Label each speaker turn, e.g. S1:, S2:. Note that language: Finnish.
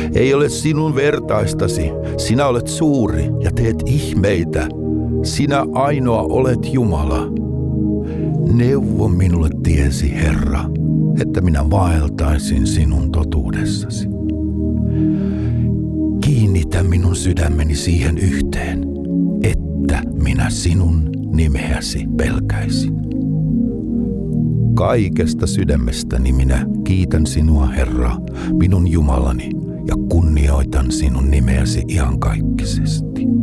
S1: Ei ole sinun vertaistasi. Sinä olet suuri ja teet ihmeitä. Sinä ainoa olet Jumala. Neuvo minulle tiesi, Herra, että minä vaeltaisin sinun totuudessasi. Kiinnitä minun sydämeni siihen yhteen, että minä sinun nimeäsi pelkäisin. Kaikesta sydämestäni minä kiitän sinua, Herra, minun Jumalani, ja kunnioitan sinun nimeäsi iankaikkisesti.